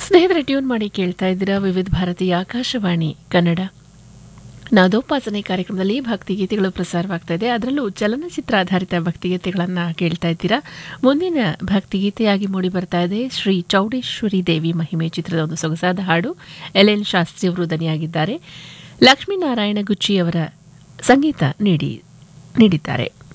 ಸ್ನೇಹಿತರೆ, ಟ್ಯೂನ್ ಮಾಡಿ ಕೇಳ್ತಾ ಇದ್ದೀರಾ ವಿವಿಧ ಭಾರತೀಯ ಆಕಾಶವಾಣಿ ಕನ್ನಡ. ನಾದೋಪಾಸನೆ ಕಾರ್ಯಕ್ರಮದಲ್ಲಿ ಭಕ್ತಿಗೀತೆಗಳು ಪ್ರಸಾರವಾಗ್ತಾ ಇದೆ. ಅದರಲ್ಲೂ ಚಲನಚಿತ್ರ ಆಧಾರಿತ ಭಕ್ತಿಗೀತೆಗಳನ್ನು ಕೇಳ್ತಾ ಇದ್ದೀರಾ. ಮುಂದಿನ ಭಕ್ತಿಗೀತೆಯಾಗಿ ಮೂಡಿ ಬರ್ತಾ ಇದೆ ಶ್ರೀ ಚೌಡೇಶ್ವರಿ ದೇವಿ ಮಹಿಮೆ ಚಿತ್ರದ ಒಂದು ಸೊಗಸಾದ ಹಾಡು. ಎಲ್ ಶಾಸ್ತ್ರಿ ಅವರು ದನಿಯಾಗಿದ್ದಾರೆ. ಲಕ್ಷ್ಮೀನಾರಾಯಣ ಗುಚ್ಚಿಯವರ ಸಂಗೀತ ನೀಡಿದ್ದಾರೆ.